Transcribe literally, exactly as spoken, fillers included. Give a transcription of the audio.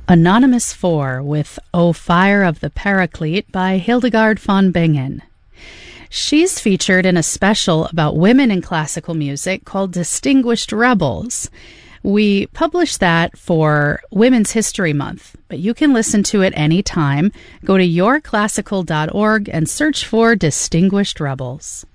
Anonymous four with O Fire of the Paraclete by Hildegard von Bingen. She's featured in a special about women in classical music called Distinguished Rebels. We published that for Women's History Month, but you can listen to it anytime. Go to your classical dot org and search for Distinguished Rebels.